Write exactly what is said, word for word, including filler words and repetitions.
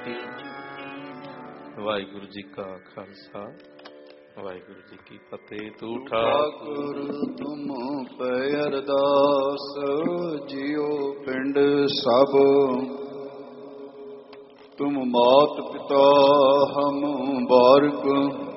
ਫਤਿਹ। ਵਾਹਿਗੁਰੂ ਜੀ ਕਾ ਖਾਲਸਾ, ਵਾਹਿਗੁਰੂ ਜੀ ਕੀ ਫਤਿਹ। ਤੂੰ ਠਾਕੁਰ ਤੁਮ ਪੈ ਅਰਦਾਸ, ਜਿਉ ਪਿੰਡ ਸਭ ਤੁਮ ਮਾਤ ਪਿਤਾ ਹਮ ਬਾਰਕ।